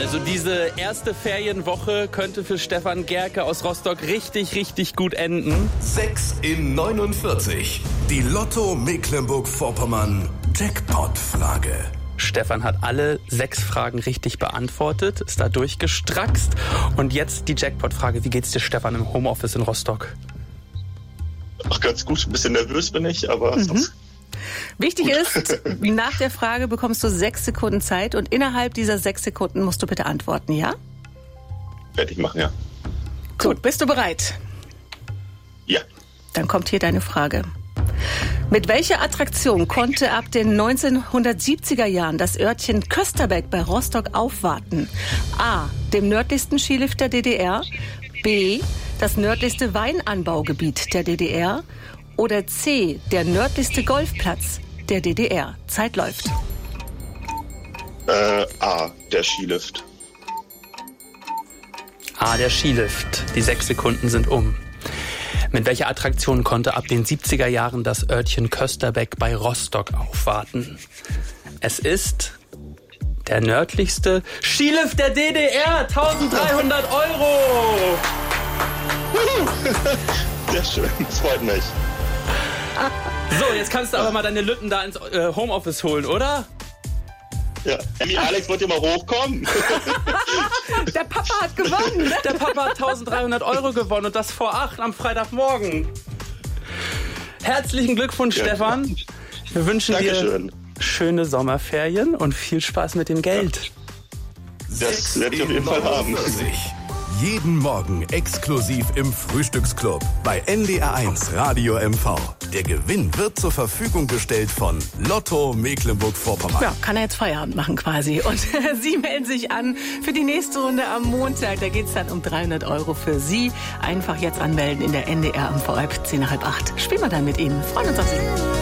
Also diese erste Ferienwoche könnte für Stefan Gerke aus Rostock richtig, richtig gut enden. 6 in 49. Die Lotto Mecklenburg-Vorpommern Jackpot-Frage. Stefan hat alle 6 Fragen richtig beantwortet, ist da durchgestrackst. Und jetzt die Jackpot-Frage. Wie geht's dir, Stefan, im Homeoffice in Rostock? Ach, ganz gut. Ein bisschen nervös bin ich, aber sonst Wichtig ist, nach der Frage bekommst du 6 Sekunden Zeit und innerhalb dieser 6 Sekunden musst du bitte antworten, ja? fertig machen, ja. Gut, bist du bereit? Ja. Dann kommt hier deine Frage. Mit welcher Attraktion konnte ab den 1970er Jahren das Örtchen Kösterbeck bei Rostock aufwarten? A. Dem nördlichsten Skilift der DDR. B. Das nördlichste Weinanbaugebiet der DDR. Oder C. Der nördlichste Golfplatz der DDR. Zeit läuft. A. Der Skilift. A. Der Skilift. Die 6 Sekunden sind um. Mit welcher Attraktion konnte ab den 70er Jahren das Örtchen Kösterbeck bei Rostock aufwarten? Es ist der nördlichste Skilift der DDR. 1300 €. Sehr schön, das freut mich. So, jetzt kannst du aber mal deine Lütten da ins Homeoffice holen, oder? Ja. Alex, wollt ihr mal hochkommen? Der Papa hat gewonnen. Der Papa hat 1300 € gewonnen und das vor 8 am Freitagmorgen. Herzlichen Glückwunsch, Ja. Stefan. Wir wünschen Dankeschön. dir schöne Sommerferien und viel Spaß mit dem Geld. Das werde ich auf jeden Fall haben. Jeden Morgen exklusiv im Frühstücksclub bei NDR1 Radio MV. Der Gewinn wird zur Verfügung gestellt von Lotto Mecklenburg-Vorpommern. Ja, kann er jetzt Feierabend machen quasi. Und Sie melden sich an für die nächste Runde am Montag. Da geht's dann um 300 € für Sie. Einfach jetzt anmelden in der NDR MV-App 7:30. Spielen wir dann mit Ihnen. Freuen uns auf Sie.